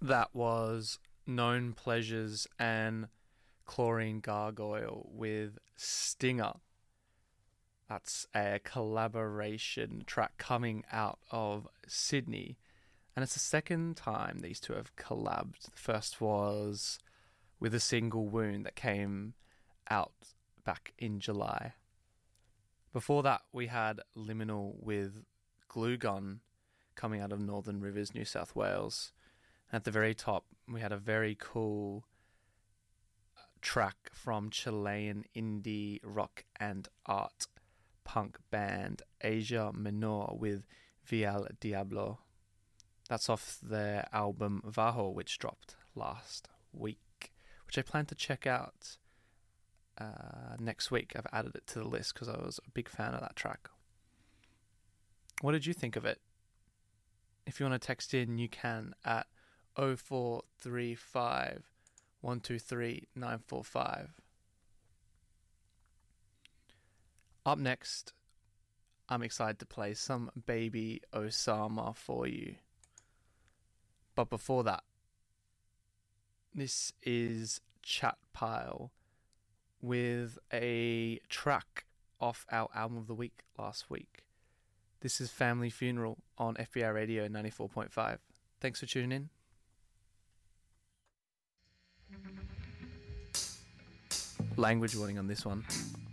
That was Known Pleasures and Chlorine Gargoyle with Stinger. That's a collaboration track coming out of Sydney. And it's the second time these two have collabed. The first was with A Single Wound that came out back in July. Before that, we had Liminal with Glue Gun coming out of Northern Rivers, New South Wales. At the very top, we had a very cool track from Chilean indie rock and art punk band Asia Menor with Vial Diablo. That's off their album Vaho, which dropped last week, which I plan to check out next week. I've added it to the list because I was a big fan of that track. What did you think of it? If you want to text in, you can at 0435 123 945. Up next, I'm excited to play some Baby Osama for you. But before that, this is Chat Pile with a track off our album of the week last week. This is Family Funeral on FBI Radio 94.5. Thanks for tuning in. Language warning on this one.